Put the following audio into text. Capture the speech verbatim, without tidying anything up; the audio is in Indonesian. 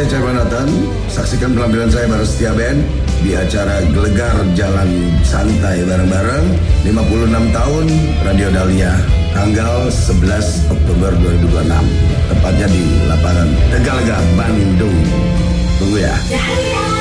saya Cai Panatan. Saksikan penampilan saya bareng Setia Band di acara Gelegar Jalan Santai bareng-bareng lima puluh enam tahun Radio Dahlia tanggal sebelas Oktober dua ribu dua puluh enam, tepatnya di lapangan Tegalega, Bandung. Tunggu ya.